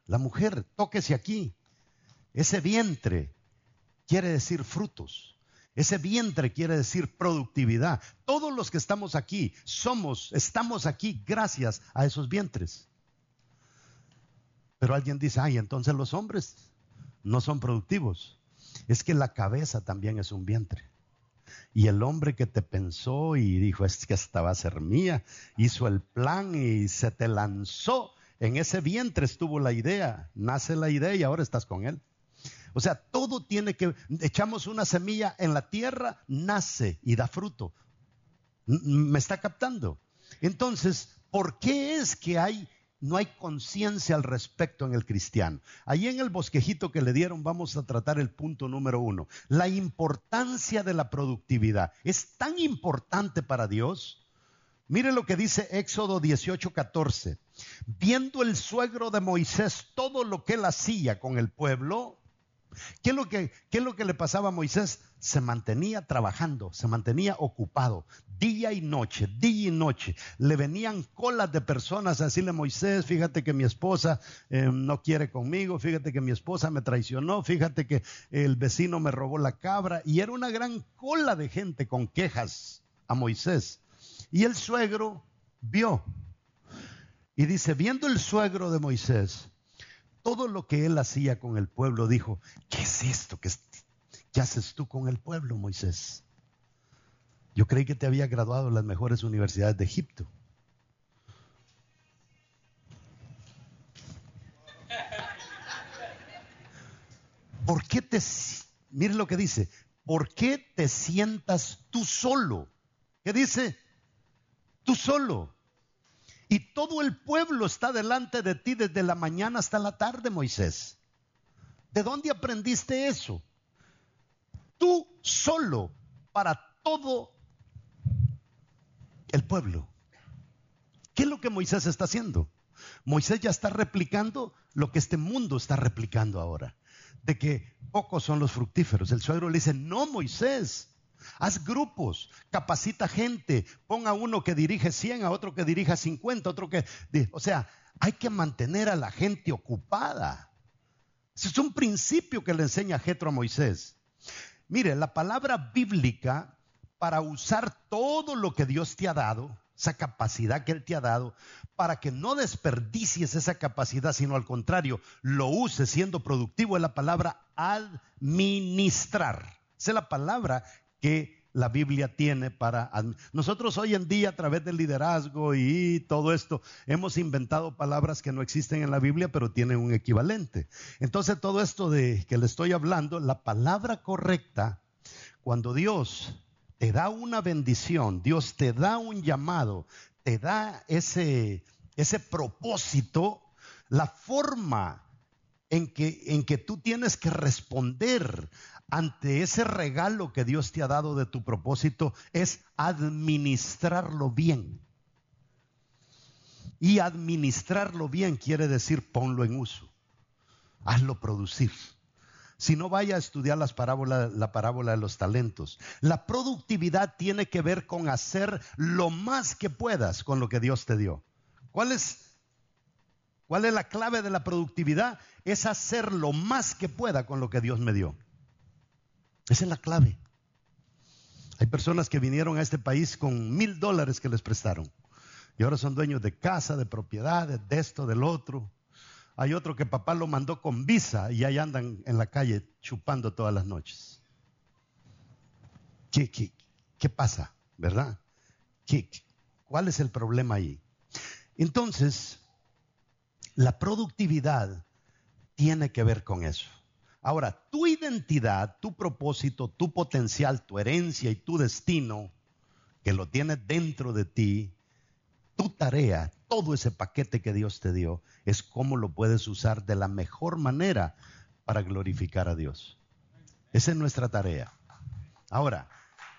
La mujer, tóquese aquí. Ese vientre quiere decir frutos. Ese vientre quiere decir productividad. Todos los que estamos aquí, estamos aquí gracias a esos vientres. Pero alguien dice, ay, entonces los hombres no son productivos. Es que la cabeza también es un vientre. Y el hombre que te pensó y dijo, es que esta va a ser mía, hizo el plan y se te lanzó. En ese vientre estuvo la idea, nace la idea y ahora estás con él. O sea, todo tiene que, echamos una semilla en la tierra, nace y da fruto. ¿Me está captando? Entonces, ¿por qué es que no hay conciencia al respecto en el cristiano? Allí en el bosquejito que le dieron vamos a tratar el punto número 1. La importancia de la productividad. ¿Es tan importante para Dios? Mire lo que dice Éxodo 18:14. Viendo el suegro de Moisés todo lo que él hacía con el pueblo, ¿qué es lo que le pasaba a Moisés? Se mantenía trabajando, se mantenía ocupado, día y noche. Le venían colas de personas a decirle, Moisés, fíjate que mi esposa no quiere conmigo, fíjate que mi esposa me traicionó, fíjate que el vecino me robó la cabra. Y era una gran cola de gente con quejas a Moisés. Y el suegro vio. Y dice, viendo el suegro de Moisés todo lo que él hacía con el pueblo, dijo, ¿qué es esto? ¿Qué haces tú con el pueblo, Moisés? Yo creí que te había graduado en las mejores universidades de Egipto. Mire lo que dice, ¿por qué te sientas tú solo? ¿Qué dice? Tú solo. Y todo el pueblo está delante de ti desde la mañana hasta la tarde, Moisés. ¿De dónde aprendiste eso? Tú solo para todo el pueblo. ¿Qué es lo que Moisés está haciendo? Moisés ya está replicando lo que este mundo está replicando ahora. De que pocos son los fructíferos. El suegro le dice, no, Moisés. Haz grupos, capacita gente, ponga uno que dirige 100, a otro que dirija 50, o sea, hay que mantener a la gente ocupada. Ese es un principio que le enseña Jetro a Moisés. Mire, la palabra bíblica para usar todo lo que Dios te ha dado, esa capacidad que Él te ha dado, para que no desperdicies esa capacidad, sino al contrario, lo uses siendo productivo, es la palabra administrar. Esa es la palabra que la Biblia tiene para... Nosotros hoy en día a través del liderazgo y todo esto hemos inventado palabras que no existen en la Biblia pero tienen un equivalente. Entonces todo esto de que le estoy hablando, la palabra correcta, cuando Dios te da una bendición, Dios te da un llamado, te da ese propósito, la forma en que tú tienes que responder ante ese regalo que Dios te ha dado de tu propósito es administrarlo bien. Y administrarlo bien quiere decir ponlo en uso, hazlo producir. Si no, vaya a estudiar la parábola de los talentos. La productividad tiene que ver con hacer lo más que puedas con lo que Dios te dio. ¿Cuál es la clave de la productividad? Es hacer lo más que pueda con lo que Dios me dio. Esa es la clave. Hay personas que vinieron a este país con $1,000 que les prestaron y ahora son dueños de casa, de propiedades, de esto, del otro. Hay otro que papá lo mandó con visa y ahí andan en la calle chupando todas las noches. ¿Qué pasa? ¿Verdad? ¿Cuál es el problema ahí? Entonces, la productividad tiene que ver con eso. Ahora, tu identidad, tu propósito, tu potencial, tu herencia y tu destino, que lo tienes dentro de ti, tu tarea, todo ese paquete que Dios te dio, es cómo lo puedes usar de la mejor manera para glorificar a Dios. Esa es nuestra tarea. Ahora,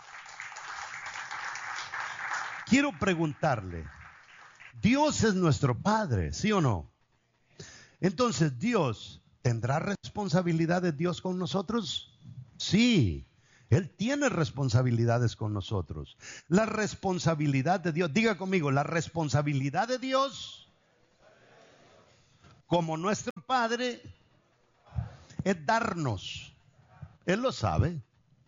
quiero preguntarle, Dios es nuestro Padre, ¿sí o no? Entonces, Dios, ¿tendrá responsabilidades Dios con nosotros? Sí, Él tiene responsabilidades con nosotros. La responsabilidad de Dios, diga conmigo, la responsabilidad de Dios como nuestro Padre es darnos. Él lo sabe.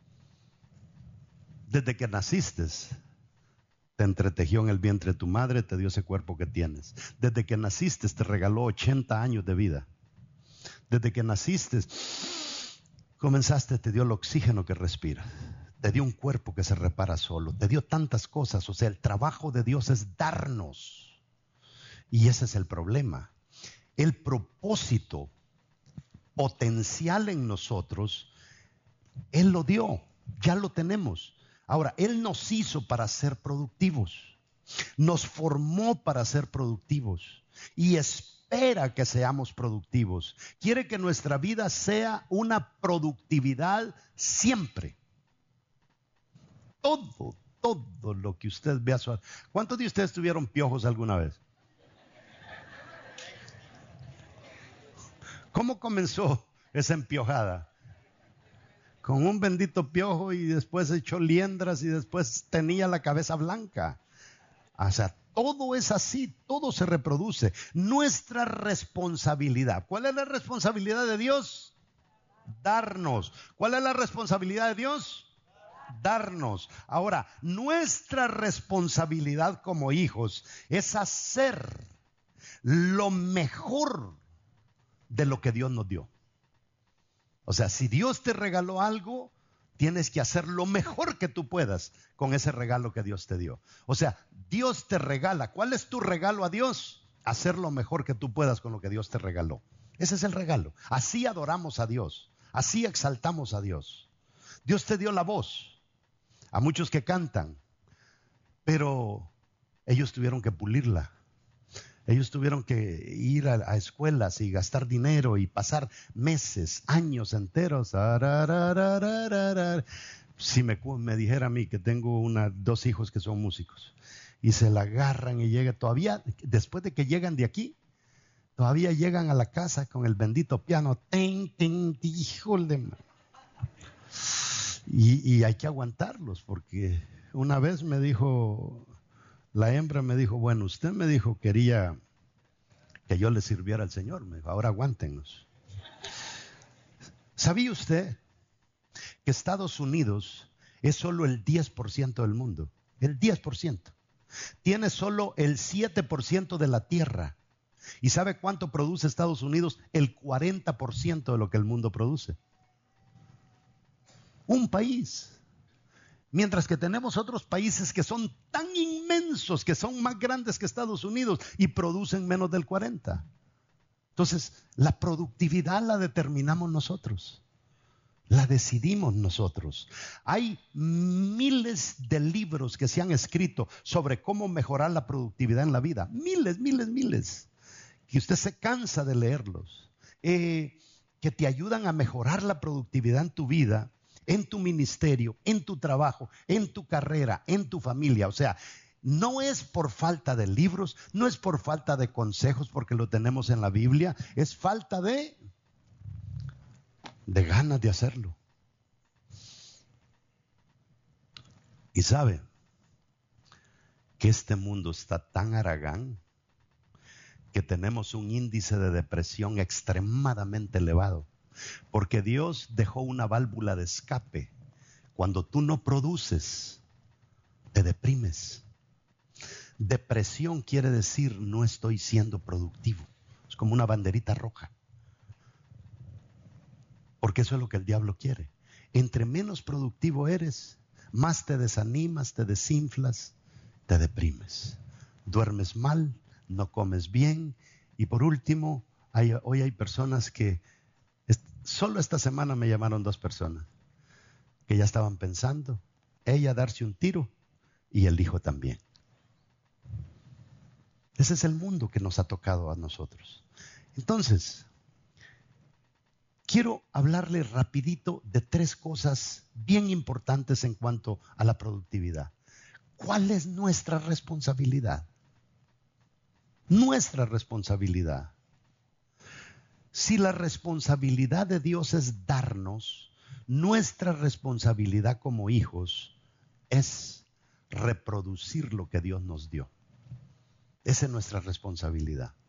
Desde que naciste, te entretejió en el vientre de tu madre, te dio ese cuerpo que tienes. Desde que naciste, te regaló 80 años de vida. Desde que naciste, comenzaste, te dio el oxígeno que respiras. Te dio un cuerpo que se repara solo. Te dio tantas cosas. O sea, el trabajo de Dios es darnos. Y ese es el problema. El propósito potencial en nosotros, Él lo dio. Ya lo tenemos. Ahora, Él nos hizo para ser productivos. Nos formó para ser productivos. Y espera que seamos productivos. Quiere que nuestra vida sea una productividad siempre. Todo lo que usted vea. ¿Cuántos de ustedes tuvieron piojos alguna vez? ¿Cómo comenzó esa empiojada? Con un bendito piojo y después echó liendras y después tenía la cabeza blanca. O sea, todo es así, todo se reproduce. Nuestra responsabilidad. ¿Cuál es la responsabilidad de Dios? Darnos. ¿Cuál es la responsabilidad de Dios? Darnos. Ahora, nuestra responsabilidad como hijos es hacer lo mejor de lo que Dios nos dio. O sea, si Dios te regaló algo, tienes que hacer lo mejor que tú puedas con ese regalo que Dios te dio. O sea, Dios te regala. ¿Cuál es tu regalo a Dios? Hacer lo mejor que tú puedas con lo que Dios te regaló. Ese es el regalo. Así adoramos a Dios. Así exaltamos a Dios. Dios te dio la voz. A muchos que cantan, pero ellos tuvieron que pulirla. Ellos tuvieron que ir a escuelas y gastar dinero y pasar meses, años enteros. Si me dijera a mí que tengo dos hijos que son músicos y se la agarran y llegan, todavía después de que llegan de aquí, todavía llegan a la casa con el bendito piano. Híjole. Y hay que aguantarlos, porque una vez me dijo... La hembra me dijo, bueno, usted me dijo quería que yo le sirviera al Señor. Me dijo, ahora aguántenos. ¿Sabía usted que Estados Unidos es solo el 10% del mundo? El 10%. Tiene solo el 7% de la tierra. ¿Y sabe cuánto produce Estados Unidos? El 40% de lo que el mundo produce. Un país. Mientras que tenemos otros países que son tan inmensos, que son más grandes que Estados Unidos y producen menos del 40%. Entonces, la productividad la determinamos nosotros. La decidimos nosotros. Hay miles de libros que se han escrito sobre cómo mejorar la productividad en la vida. Miles. Que usted se cansa de leerlos. Que te ayudan a mejorar la productividad en tu vida, en tu ministerio, en tu trabajo, en tu carrera, en tu familia. O sea, no es por falta de libros, no es por falta de consejos porque lo tenemos en la Biblia, es falta de ganas de hacerlo. Y sabe que este mundo está tan haragán que tenemos un índice de depresión extremadamente elevado. Porque Dios dejó una válvula de escape. Cuando tú no produces, te deprimes. Depresión quiere decir no estoy siendo productivo. Es como una banderita roja. Porque eso es lo que el diablo quiere. Entre menos productivo eres, más te desanimas, te desinflas, te deprimes. Duermes mal, no comes bien. Y por último, hoy hay personas que solo esta semana me llamaron 2 personas que ya estaban pensando, ella darse un tiro y el hijo también. Ese es el mundo que nos ha tocado a nosotros. Entonces, quiero hablarle rapidito de 3 cosas bien importantes en cuanto a la productividad. ¿Cuál es nuestra responsabilidad? Nuestra responsabilidad. Si la responsabilidad de Dios es darnos, nuestra responsabilidad como hijos es reproducir lo que Dios nos dio. Esa es nuestra responsabilidad.